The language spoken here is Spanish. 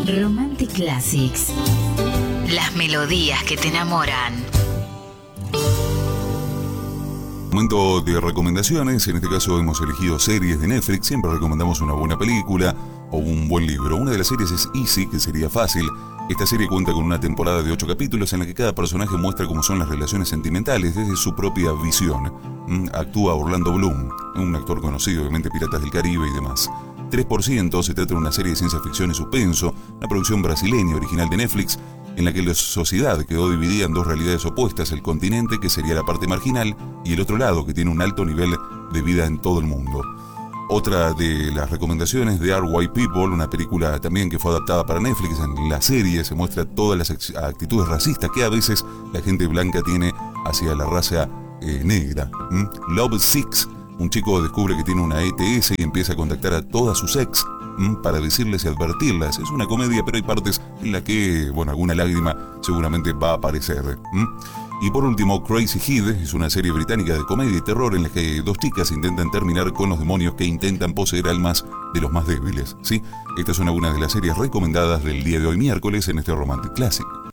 Romantic Classics. Las melodías que te enamoran. Momento de recomendaciones. En este caso hemos elegido series de Netflix. Siempre recomendamos una buena película o un buen libro. Una de las series es Easy, que sería fácil. Esta serie cuenta con una temporada de 8 capítulos en la que cada personaje muestra cómo son las relaciones sentimentales desde su propia visión. Actúa Orlando Bloom, un actor conocido, obviamente, Piratas del Caribe y demás. 3% se trata de una serie de ciencia ficción y suspenso, una producción brasileña original de Netflix, en la que la sociedad quedó dividida en dos realidades opuestas: el continente, que sería la parte marginal, y el otro lado, que tiene un alto nivel de vida en todo el mundo. Otra de las recomendaciones de Are White People, una película también que fue adaptada para Netflix. En la serie se muestra todas las actitudes racistas que a veces la gente blanca tiene hacia la raza negra. Love Six, un chico descubre que tiene una ETS y empieza a contactar a todas sus ex para decirles y advertirlas. Es una comedia, pero hay partes en las que, alguna lágrima seguramente va a aparecer. Y por último, Crazy Head es una serie británica de comedia y terror en la que dos chicas intentan terminar con los demonios que intentan poseer almas de los más débiles, ¿sí? Estas son algunas de las series recomendadas del día de hoy miércoles en este Romantic Classic.